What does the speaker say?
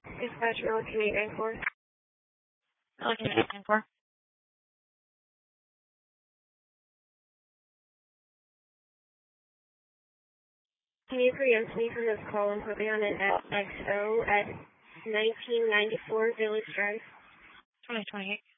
Dispatch Milliken 894. Milliken 894. Can you preempt me for this call and put me on an XO at 1994 Village Drive? 2028.